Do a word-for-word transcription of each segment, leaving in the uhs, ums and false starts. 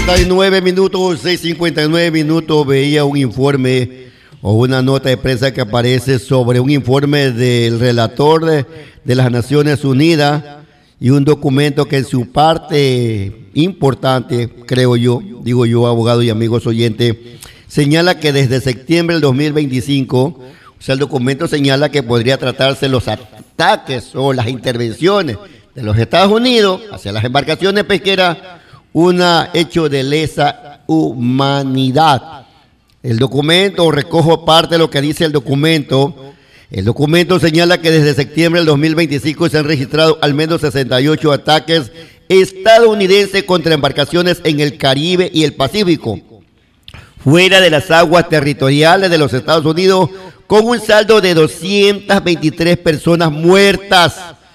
cincuenta y nueve minutos, seis cincuenta y nueve minutos, veía un informe o una nota de prensa que aparece sobre un informe del relator de, de las Naciones Unidas y un documento que en su parte importante, creo yo, digo yo, abogado y amigos oyentes, señala que desde septiembre del dos mil veinticinco, o sea, el documento señala que podría tratarse los ataques o las intervenciones de los Estados Unidos hacia las embarcaciones pesqueras, un hecho de lesa humanidad. El documento, recojo parte de lo que dice el documento. El documento señala que desde septiembre del dos mil veinticinco se han registrado al menos sesenta y ocho ataques estadounidenses contra embarcaciones en el Caribe y el Pacífico, fuera de las aguas territoriales de los Estados Unidos, con un saldo de doscientas veintitrés personas muertas.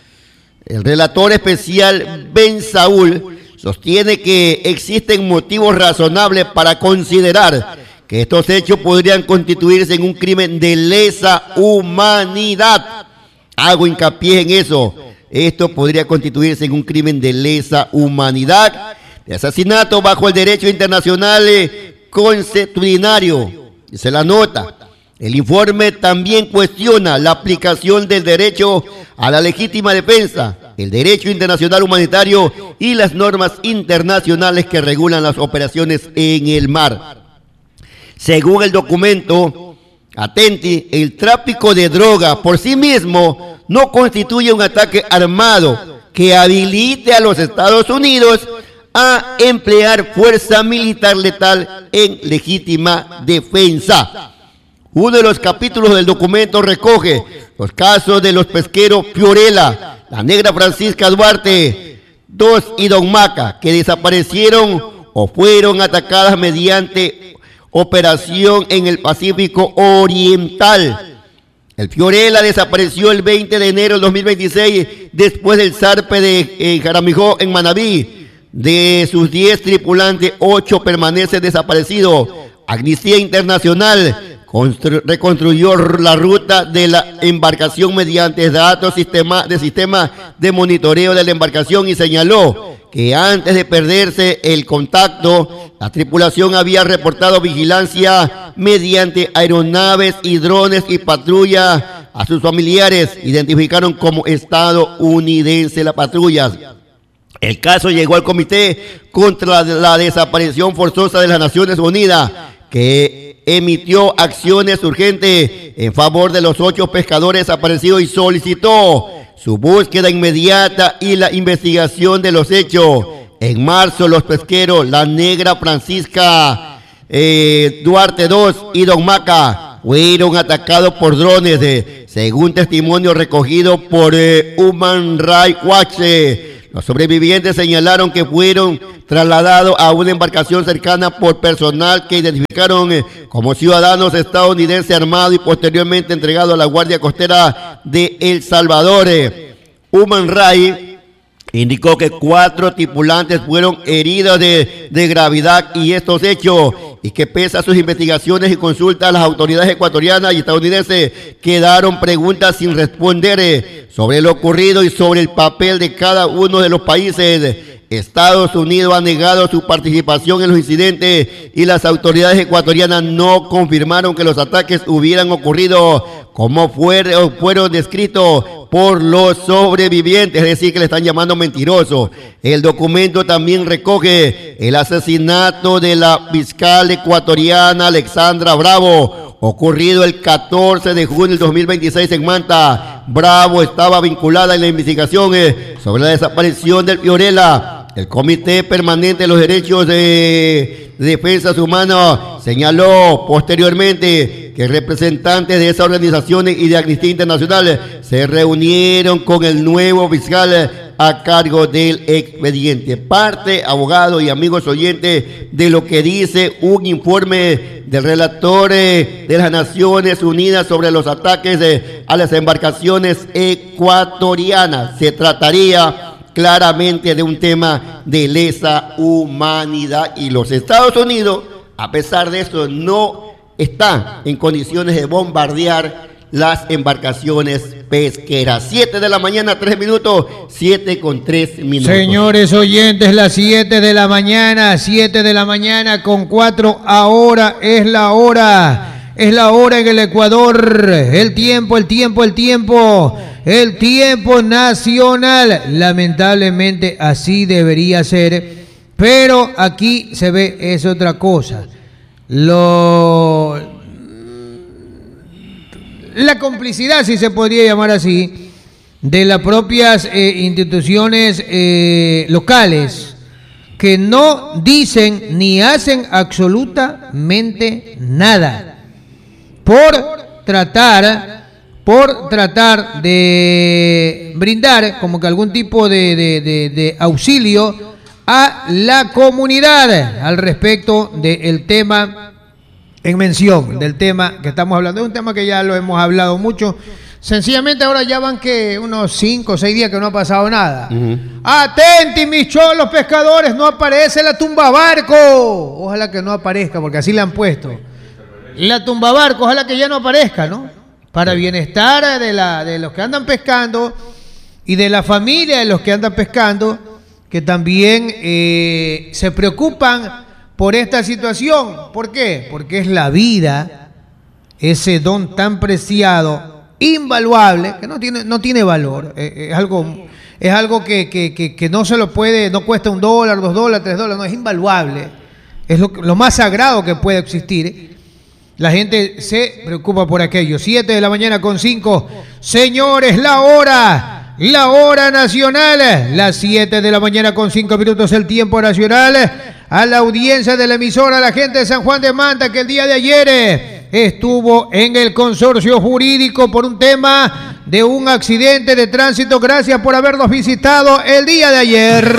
El relator especial Ben Saúl sostiene que existen motivos razonables para considerar que estos hechos podrían constituirse en un crimen de lesa humanidad. Hago hincapié en eso. Esto podría constituirse en un crimen de lesa humanidad, de asesinato bajo el derecho internacional consuetudinario. Dice la nota. El informe también cuestiona la aplicación del derecho a la legítima defensa, el derecho internacional humanitario y las normas internacionales que regulan las operaciones en el mar. Según el documento, atenti, el tráfico de droga por sí mismo no constituye un ataque armado que habilite a los Estados Unidos a emplear fuerza militar letal en legítima defensa. Uno de los capítulos del documento recoge los casos de los pesqueros Fiorella, la negra Francisca Duarte, dos y Don Maca, que desaparecieron o fueron atacadas mediante operación en el Pacífico Oriental. El Fiorella desapareció el veinte de enero del dos mil veintiséis después del zarpe de eh, Jaramijó en Manabí. De sus diez tripulantes, ocho permanecen desaparecidos. Amnistía Internacional reconstruyó la ruta de la embarcación mediante datos sistema, de sistema de monitoreo de la embarcación y señaló que antes de perderse el contacto, la tripulación había reportado vigilancia mediante aeronaves y drones y patrulla a sus familiares. Identificaron como estadounidense las patrullas. El caso llegó al Comité contra la Desaparición Forzosa de las Naciones Unidas, que emitió acciones urgentes en favor de los ocho pescadores desaparecidos y solicitó su búsqueda inmediata y la investigación de los hechos. En marzo, los pesqueros La Negra Francisca eh, Duarte dos y Don Maca fueron atacados por drones, eh, según testimonio recogido por eh, Human Rights Watch. Eh, Los sobrevivientes señalaron que fueron trasladados a una embarcación cercana por personal que identificaron como ciudadanos estadounidenses armados y posteriormente entregados a la Guardia Costera de El Salvador. Human Rights indicó que cuatro tripulantes fueron heridos de, de gravedad y estos hechos, y que pese a sus investigaciones y consultas a las autoridades ecuatorianas y estadounidenses, quedaron preguntas sin responder sobre lo ocurrido y sobre el papel de cada uno de los países. Estados Unidos ha negado su participación en los incidentes y las autoridades ecuatorianas no confirmaron que los ataques hubieran ocurrido como fueron, fueron descritos por los sobrevivientes, es decir, que le están llamando mentiroso. El documento también recoge el asesinato de la fiscal ecuatoriana Alexandra Bravo, ocurrido el catorce de junio del dos mil veintiséis en Manta. Bravo estaba vinculada en la investigación eh, sobre la desaparición del Fiorella. El Comité Permanente de los Derechos de Defensas Humanas señaló posteriormente que representantes de esas organizaciones y de Amnistía Internacional se reunieron con el nuevo fiscal a cargo del expediente. Parte, abogado y amigos oyentes, de lo que dice un informe del relator eh, de las Naciones Unidas sobre los ataques eh, a las embarcaciones ecuatorianas. Se trataría claramente de un tema de lesa humanidad y los Estados Unidos, a pesar de eso, no están en condiciones de bombardear las embarcaciones pesqueras. siete de la mañana, tres minutos, siete con tres minutos. Señores oyentes, las siete de la mañana, siete de la mañana con cuatro, ahora es la hora, es la hora en el Ecuador, el tiempo, el tiempo, el tiempo, el tiempo nacional. Lamentablemente así debería ser, pero aquí se ve es otra cosa. Lo... La complicidad, si se podría llamar así, de las propias eh, instituciones eh, locales que no dicen ni hacen absolutamente nada por tratar, por tratar de brindar como que algún tipo de, de, de, de auxilio a la comunidad al respecto del tema en mención, del tema que estamos hablando. Es un tema que ya lo hemos hablado mucho. Sencillamente ahora ya van que unos cinco o seis días que no ha pasado nada. Uh-huh. Atenti, mis cholos pescadores, no aparece la tumba barco. Ojalá que no aparezca, porque así le han puesto. La tumba barco, ojalá que ya no aparezca, ¿no? Para bienestar de, la, de los que andan pescando y de la familia de los que andan pescando, que también eh, se preocupan por esta situación. ¿Por qué? Porque es la vida, ese don tan preciado, invaluable, que no tiene, no tiene valor. Es, es algo, es algo que, que, que, que no se lo puede, no cuesta un dólar, dos dólares, tres dólares, no, es invaluable. Es lo, lo más sagrado que puede existir. La gente se preocupa por aquello. siete de la mañana con cinco. Señores, la hora, la hora nacional. Las siete de la mañana con cinco minutos, el tiempo nacional. A la audiencia de la emisora, a la gente de San Juan de Manta, que el día de ayer estuvo en el consorcio jurídico por un tema de un accidente de tránsito. Gracias por habernos visitado el día de ayer.